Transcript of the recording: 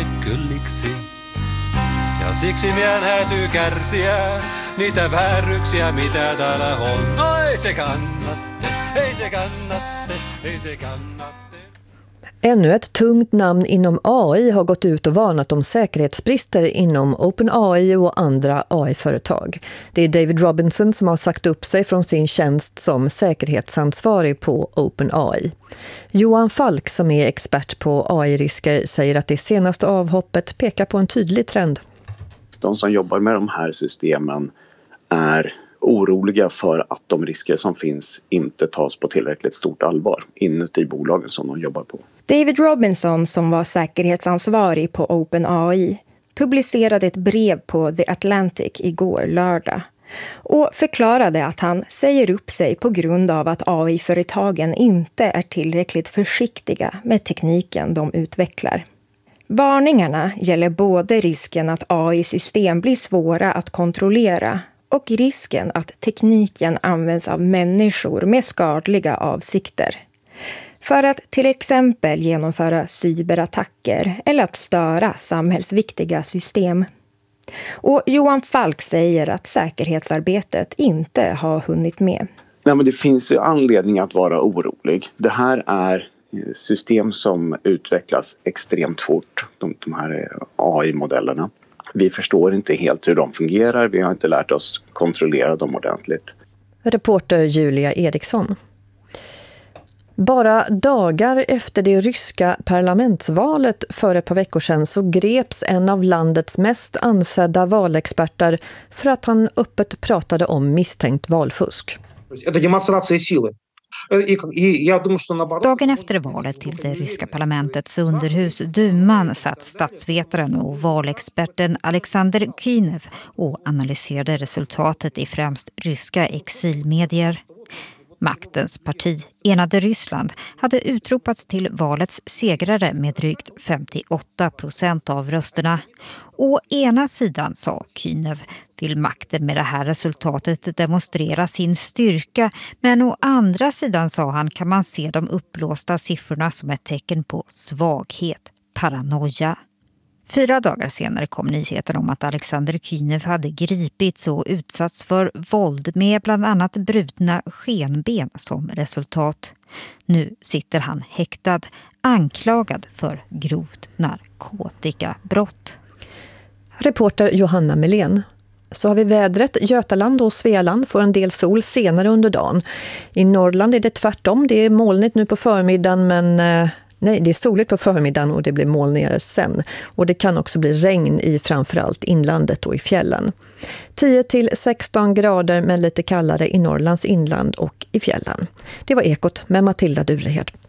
kylliksi. Ja siksi mien häätyy kärsiä niitä vääryyksiä, mitä täällä on. Ei se kannatte, ei se kannatte, ei se kannatte. Ännu ett tungt namn inom AI har gått ut och varnat om säkerhetsbrister inom OpenAI och andra AI-företag. Det är David Robinson som har sagt upp sig från sin tjänst som säkerhetsansvarig på OpenAI. Johan Falk, som är expert på AI-risker, säger att det senaste avhoppet pekar på en tydlig trend. De som jobbar med de här systemen är oroliga för att de risker som finns inte tas på tillräckligt stort allvar inuti bolagen som de jobbar på. David Robinson, som var säkerhetsansvarig på OpenAI, publicerade ett brev på The Atlantic igår lördag och förklarade att han säger upp sig på grund av att AI-företagen inte är tillräckligt försiktiga med tekniken de utvecklar. Varningarna gäller både risken att AI-system blir svåra att kontrollera och risken att tekniken används av människor med skadliga avsikter. För att till exempel genomföra cyberattacker eller att störa samhällsviktiga system. Och Johan Falk säger att säkerhetsarbetet inte har hunnit med. Nej, men det finns ju anledning att vara orolig. Det här är system som utvecklas extremt fort, de här AI-modellerna. Vi förstår inte helt hur de fungerar, vi har inte lärt oss kontrollera dem ordentligt. Reporter Julia Eriksson. Bara dagar efter det ryska parlamentsvalet för ett par veckor sedan så greps en av landets mest ansedda valexperter för att han öppet pratade om misstänkt valfusk. Dagen efter valet till det ryska parlamentets underhus Duman satt statsvetaren och valexperten Alexander Kynev och analyserade resultatet i främst ryska exilmedier. Maktens parti, Enade Ryssland, hade utropats till valets segrare med drygt 58% av rösterna. Å ena sidan, sa Kynev, vill makten med det här resultatet demonstrera sin styrka, men å andra sidan, sa han, kan man se de uppblåsta siffrorna som ett tecken på svaghet, paranoia. 4 dagar senare kom nyheten om att Alexander Kynev hade gripits och utsatts för våld med bland annat brutna skenben som resultat. Nu sitter han häktad, anklagad för grovt narkotikabrott. Reporter Johanna Melén. Så har vi vädret. Götaland och Svealand får en del sol senare under dagen. I Norrland är det tvärtom. Det är molnigt nu på förmiddagen, men det är soligt på förmiddagen och det blir molnigare sen. Och det kan också bli regn i framförallt inlandet och i fjällen. 10-16 grader men lite kallare i Norrlands inland och i fjällen. Det var Ekot med Matilda Durehed.